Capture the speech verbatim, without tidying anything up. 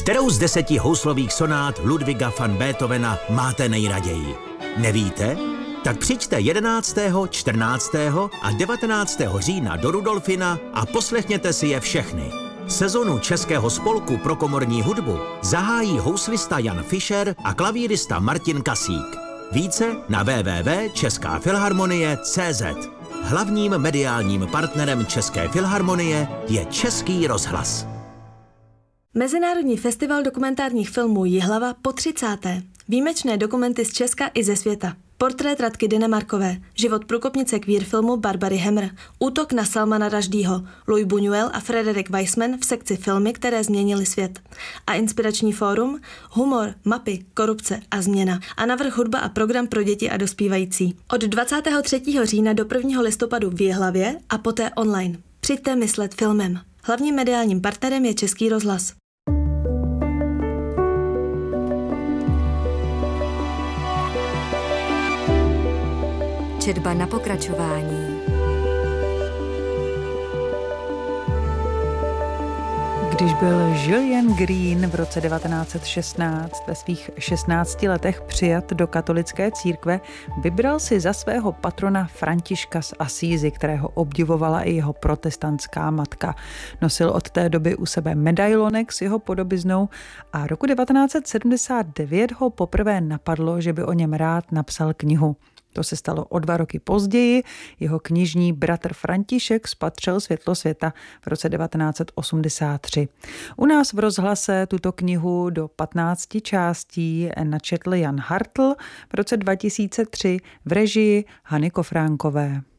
Kterou z deseti houslových sonát Ludwiga van Beethovena máte nejraději? Nevíte? Tak přijďte jedenáctého, čtrnáctého a devatenáctého října do Rudolfina a poslechněte si je všechny. Sezonu Českého spolku pro komorní hudbu zahájí houslista Jan Fischer a klavírista Martin Kasík. Více na w w w tečka česká filharmonie tečka cé zet. Hlavním mediálním partnerem České filharmonie je Český rozhlas. Mezinárodní festival dokumentárních filmů Jihlava po třicáté. Výjimečné dokumenty z Česka i ze světa. Portrét Radky Dynemarkové, život průkopnice queer filmu Barbary Hemmer, útok na Salmana Rushdieho, Louis Buñuel a Frederick Weissman v sekci filmy, které změnily svět. A inspirační fórum, humor, mapy, korupce a změna. A navrch hudba a program pro děti a dospívající. Od dvacátého třetího října do prvního listopadu v Jihlavě a poté online. Přijďte myslet filmem. Hlavním mediálním partnerem je Český rozhlas. Četba na pokračování. Když byl Julian Green v roce devatenáct set šestnáct ve svých šestnácti letech přijat do katolické církve, vybral si za svého patrona Františka z Asízy, kterého obdivovala i jeho protestantská matka. Nosil od té doby u sebe medailonek s jeho podobiznou a roku devatenáct set sedmdesát devět ho poprvé napadlo, že by o něm rád napsal knihu. To se stalo o dva roky později. Jeho knižní bratr František spatřil světlo světa v roce devatenáct set osmdesát tři. U nás v rozhlase tuto knihu do patnácti částí načetl Jan Hartl v roce dva tisíce tři v režii Hany Kofránkové.